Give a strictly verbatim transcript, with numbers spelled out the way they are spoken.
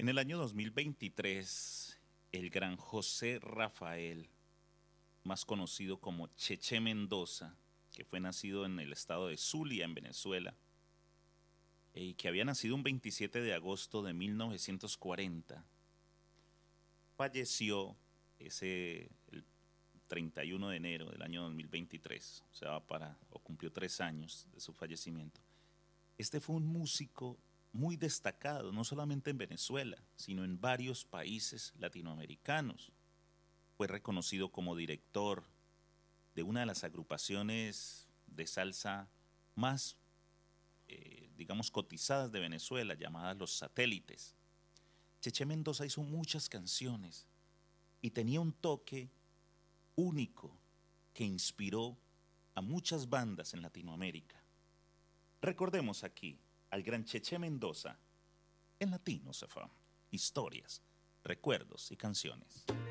En el año dos mil veintitrés, el gran José Rafael, más conocido como Cheche Mendoza, que fue nacido en el estado de Zulia, en Venezuela, y que había nacido un veintisiete de agosto de mil novecientos cuarenta, falleció ese el treinta y uno de enero del año dos mil veintitrés, o sea, va para, o cumplió tres años de su fallecimiento. Este fue un músico muy destacado, no solamente en Venezuela, sino en varios países latinoamericanos. Fue reconocido como director de una de las agrupaciones de salsa más, eh, digamos, cotizadas de Venezuela, llamadas Los Satélites. Cheche Mendoza hizo muchas canciones y tenía un toque único que inspiró a muchas bandas en Latinoamérica. Recordemos aquí al gran Cheche Mendoza en Latinos F M. Historias, recuerdos y canciones.